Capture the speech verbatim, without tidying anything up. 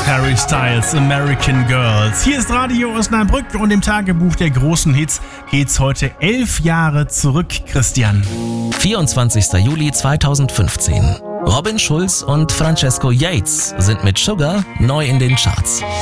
Harry Styles, American Girls. Hier ist Radio Osnabrück und im Tagebuch der großen Hits geht's heute elf Jahre zurück, Christian. vierundzwanzigster Juli zweitausendfünfzehn. Robin Schulz und Francesco Yates sind mit Sugar neu in den Charts.